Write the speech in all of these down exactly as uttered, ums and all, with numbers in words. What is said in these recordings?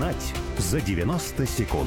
Узнать за девяносто секунд.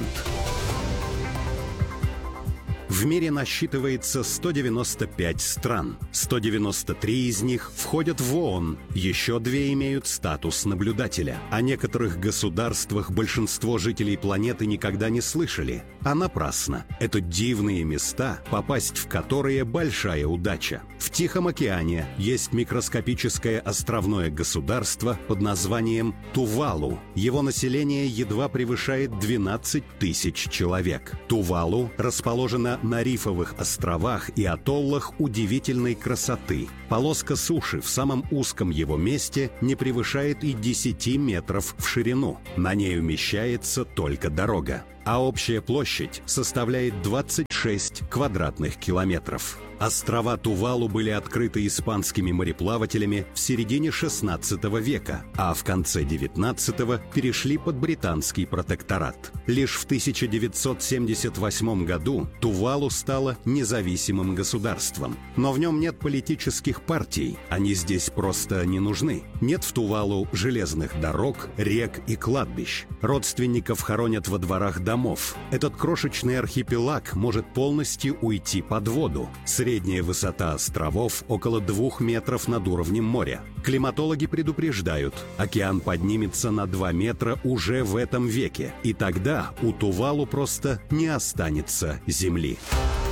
В мире насчитывается сто девяносто пять стран. сто девяносто три из них входят в ООН. Еще две имеют статус наблюдателя. О некоторых государствах большинство жителей планеты никогда не слышали. А напрасно. Это дивные места, попасть в которые большая удача. В Тихом океане есть микроскопическое островное государство под названием Тувалу. Его население едва превышает двенадцать тысяч человек. Тувалу расположена на рифовых островах и атоллах удивительной красоты. Полоска суши в самом узком его месте не превышает и десяти метров в ширину. На ней умещается только дорога. А общая площадь составляет двадцать шесть квадратных километров. Острова Тувалу были открыты испанскими мореплавателями в середине шестнадцатого века, а в конце девятнадцатого перешли под британский протекторат. Лишь в тысяча девятьсот семьдесят восьмом году Тувалу стало независимым государством. Но в нем нет политических партий, они здесь просто не нужны. Нет в Тувалу железных дорог, рек и кладбищ. Родственников хоронят во дворах домов. Этот крошечный архипелаг может полностью уйти под воду. Средняя высота островов около двух метров над уровнем моря. Климатологи предупреждают, океан поднимется на два метра уже в этом веке, и тогда у Тувалу просто не останется земли.